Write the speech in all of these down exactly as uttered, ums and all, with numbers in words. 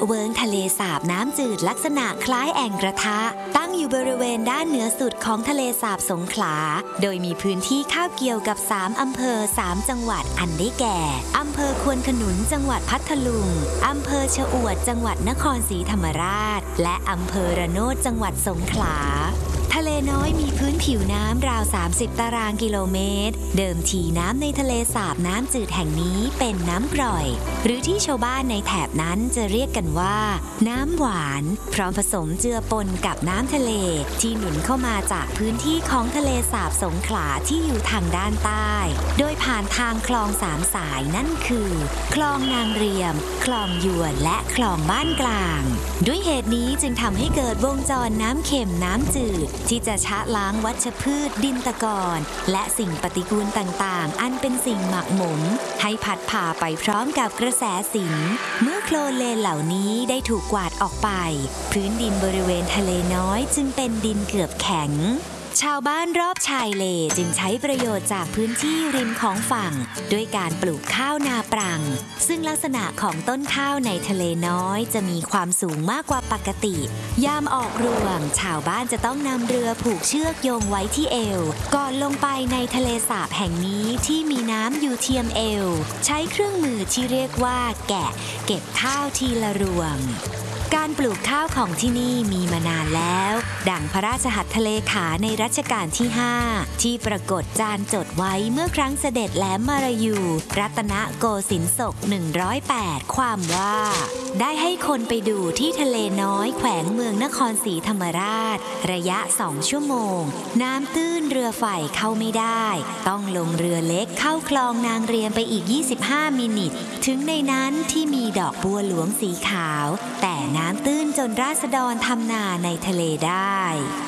เวิ้งทะเลสาบน้ำจืดลักษณะคล้ายแอ่งกระทะตั้งอยู่บริเวณด้านเหนือสุดของทะเลสาบสงขลาโดยมีพื้นที่คาบเกี่ยวกับสามอำเภอสามจังหวัดอันได้แก่อำเภอควนขนุนจังหวัดพัทลุงอำเภอชะอวดจังหวัดนครศรีธรรมราชและอำเภอระโนดจังหวัดสงขลาทะเลน้อยมีพื้นผิวน้ำราวสามสิบตารางกิโลเมตรเดิมทีน้ำในทะเลสาบน้ำจืดแห่งนี้เป็นน้ำกร่อยหรือที่ชาวบ้านในแถบนั้นจะเรียกกันว่าน้ำหวานพร้อมผสมเจือปนกับน้ำทะเลที่หนุนเข้ามาจากพื้นที่ของทะเลสาบสงขลาที่อยู่ทางด้านใต้โดยผ่านทางคลองสามสายนั่นคือคลองนางเรียมคลองหยวนและคลองบ้านกลางด้วยเหตุนี้จึงทำให้เกิดวงจรน้ำเค็มน้ำจืดที่จะชะล้างวัชพืชดินตะกอนและสิ่งปฏิกูลต่างๆอันเป็นสิ่งหมักหมมให้พัดพาไปพร้อมกับกระแสสินเมื่อโคลนเลนเหล่านี้ได้ถูกกวาดออกไปพื้นดินบริเวณทะเลน้อยจึงเป็นดินเกือบแข็งชาวบ้านรอบชายเลจึงใช้ประโยชน์จากพื้นที่ริมของฝั่งด้วยการปลูกข้าวนาปรังซึ่งลักษณะของต้นข้าวในทะเลน้อยจะมีความสูงมากกว่าปกติยามออกรวงชาวบ้านจะต้องนำเรือผูกเชือกโยงไว้ที่เอวก่อนลงไปในทะเลสาบแห่งนี้ที่มีน้ำอยู่เทียมเอวใช้เครื่องมือที่เรียกว่าแกะเก็บข้าวทีละรวงการปลูกข้าวของที่นี่มีมานานแล้วดังพระราชหัตถเลขาในรัชกาลที่ห้าที่ปรากฏจานจดไว้เมื่อครั้งเสด็จแหลมมารายูรัตนโกสินทร์ศกหนึ่งร้อยแปดความว่าได้ให้คนไปดูที่ทะเลน้อยแขวงเมืองนครศรีธรรมราชระยะสองชั่วโมงน้ำตื้นเรือไฟเข้าไม่ได้ต้องลงเรือเล็กเข้าคลองนางเรียมไปอีกยี่สิบห้ามินิถึงในนั้นที่มีดอกบัวหลวงสีขาวแต่น้ำตื้นจนราษฎรทำนาในทะเลได้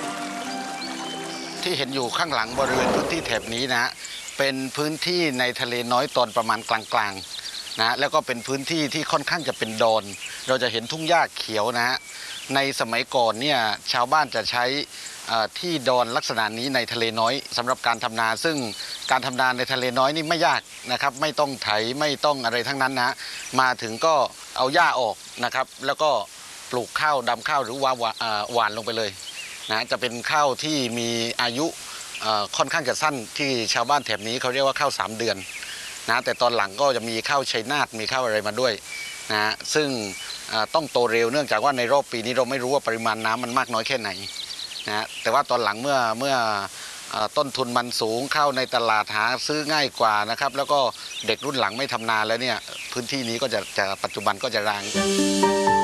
ที่เห็นอยู่ข้างหลังบริเวณพื้นที่แถบนี้นะเป็นพื้นที่ในทะเลน้อยตอนประมาณกลางๆนะแล้วก็เป็นพื้นที่ที่ค่อนข้างจะเป็นดอนเราจะเห็นทุ่งหญ้าเขียวนะฮะในสมัยก่อนเนี่ยชาวบ้านจะใช้ที่ดอนลักษณะนี้ในทะเลน้อยสำหรับการทำนาซึ่งการทำนาในทะเลน้อยนี่ไม่ยากนะครับไม่ต้องไถไม่ต้องอะไรทั้งนั้นนะมาถึงก็เอาหญ้าออกนะครับแล้วก็ปลูกข้าวดำข้าวหรือว่าหวานลงไปเลยนะจะเป็นข้าวที่มีอายุค่อนข้างจะสั้นที่ชาวบ้านแถบนี้เขาเรียกว่าข้าวสามเดือนนะแต่ตอนหลังก็จะมีข้าวชัยนาทมีข้าวอะไรมาด้วยนะซึ่งต้องโตเร็วเนื่องจากว่าในรอบปีนี้เราไม่รู้ว่าปริมาณน้ำมันมากน้อยแค่ไหนนะแต่ว่าตอนหลังเมื่อเมื่อต้นทุนมันสูงเข้าในตลาดหาซื้อง่ายกว่านะครับแล้วก็เด็กรุ่นหลังไม่ทำนาแล้วเนี่ยพื้นที่นี้ก็จะจะปัจจุบันก็จะร้าง